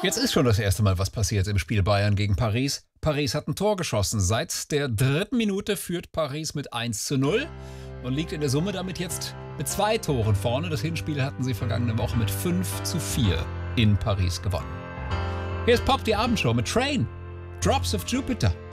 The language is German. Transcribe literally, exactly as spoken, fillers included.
Jetzt ist schon das erste Mal was passiert im Spiel Bayern gegen Paris. Paris hat ein Tor geschossen. Seit der dritten Minute führt Paris mit eins zu null und liegt in der Summe damit jetzt mit zwei Toren vorne. Das Hinspiel hatten sie vergangene Woche mit fünf zu vier in Paris gewonnen. Hier ist Pop, die Abendshow mit Train, Drops of Jupiter.